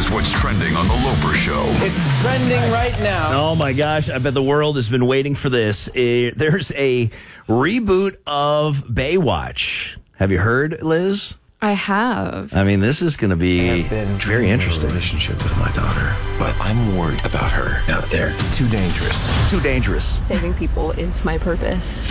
Here's what's trending on The Loper Show. It's trending right now. Oh my gosh, I bet the world has been waiting for this. There's a reboot of Baywatch. Have you heard, Liz? I have. I mean, this is going to be very interesting. Relationship with my daughter, but I'm worried about her out there. It's too dangerous. Too dangerous. Saving people is my purpose.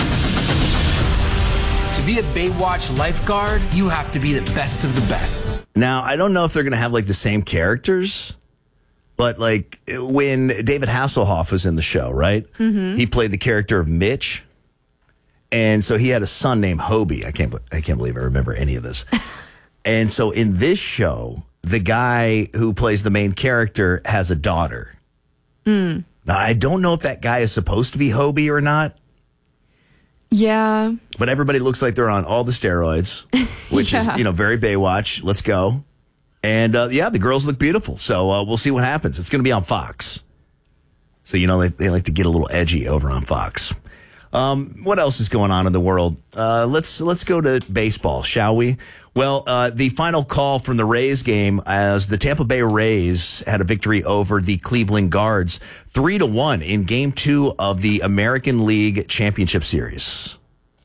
To be a Baywatch lifeguard, you have to be the best of the best. Now, I don't know if they're going to have like the same characters, but like when David Hasselhoff was in the show, right? Mm-hmm. He played the character of Mitch. And so he had a son named Hobie. I can't believe I remember any of this. And so in this show, the guy who plays the main character has a daughter. Now, I don't know if that guy is supposed to be Hobie or not. Yeah. But everybody looks like they're on all the steroids, which is, very Baywatch. Let's go. And, the girls look beautiful. So we'll see what happens. It's going to be on Fox. So, they like to get a little edgy over on Fox. What else is going on in the world? Let's go to baseball, shall we? Well, the final call from the Rays game as the Tampa Bay Rays had a victory over the Cleveland Guards 3-1 in Game 2 of the American League Championship Series.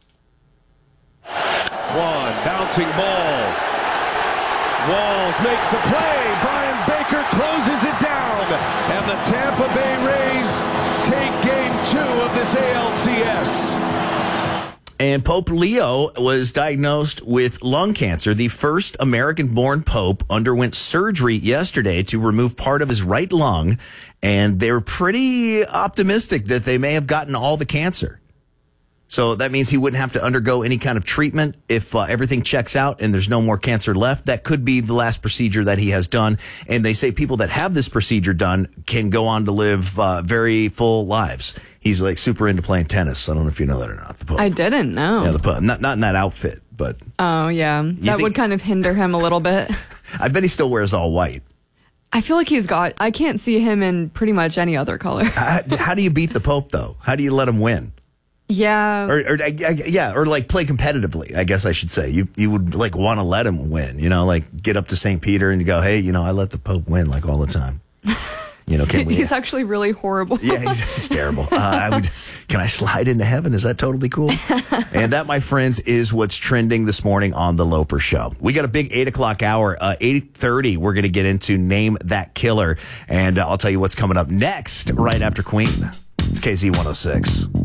One bouncing ball. Walls makes the play. Brian Baker closes it down, and the Tampa Bay Rays take Game 2 of this ALCS. And Pope Leo was diagnosed with lung cancer. The first American-born pope underwent surgery yesterday to remove part of his right lung, and they're pretty optimistic that they may have gotten all the cancer. So that means he wouldn't have to undergo any kind of treatment if everything checks out and there's no more cancer left. That could be the last procedure that he has done. And they say people that have this procedure done can go on to live very full lives. He's like super into playing tennis. I don't know if you know that or not. The Pope. I didn't know. Yeah, the Pope. Not in that outfit, but. Oh, yeah. That would kind of hinder him a little bit. I bet he still wears all white. I feel like I can't see him in pretty much any other color. How do you beat the Pope, though? How do you let him win? Yeah. Or like play competitively, I guess I should say. You would like want to let him win, like get up to St. Peter and you go, hey, I let the Pope win like all the time. Can we? He's actually really horrible. Yeah, he's terrible. Can I slide into heaven? Is that totally cool? And that, my friends, is what's trending this morning on The Loper Show. We got a big 8 o'clock hour. 8:30, we're going to get into Name That Killer. And I'll tell you what's coming up next right after Queen. It's KZ 106.